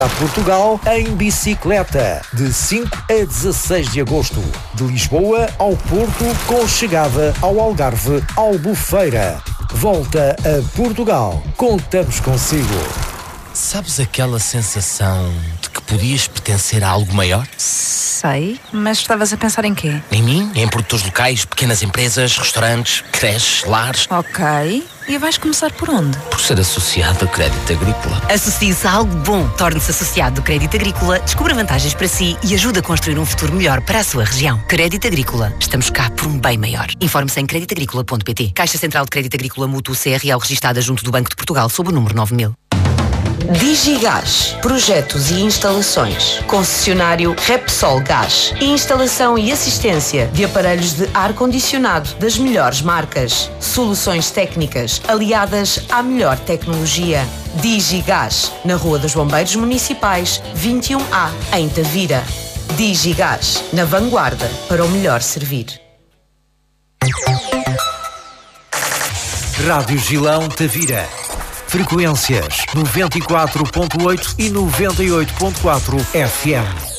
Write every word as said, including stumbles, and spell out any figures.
a Portugal em bicicleta, de cinco a dezasseis de agosto. De Lisboa ao Porto, com chegada ao Algarve, Albufeira. Volta a Portugal. Contamos consigo. Sabes aquela sensação de que podias pertencer a algo maior? Sei, mas estavas a pensar em quê? Em mim? Em produtores locais, pequenas empresas, restaurantes, creches, lares. Ok. E vais começar por onde? Por ser associado a Crédito Agrícola. Associe-se a algo bom. Torne-se associado do Crédito Agrícola, descubra vantagens para si e ajude a construir um futuro melhor para a sua região. Crédito Agrícola. Estamos cá por um bem maior. Informe-se em crédito agrícola ponto pt. Caixa Central de Crédito Agrícola Mútuo C R L registada junto do Banco de Portugal sob o número nove mil. Digigás, projetos e instalações. Concessionário Repsol Gás. Instalação e assistência de aparelhos de ar-condicionado das melhores marcas. Soluções técnicas aliadas à melhor tecnologia. Digigás, na Rua dos Bombeiros Municipais, vinte e um A, em Tavira. Digigás, na vanguarda para o melhor servir. Rádio Gilão Tavira. Frequências noventa e quatro ponto oito e noventa e oito ponto quatro F M.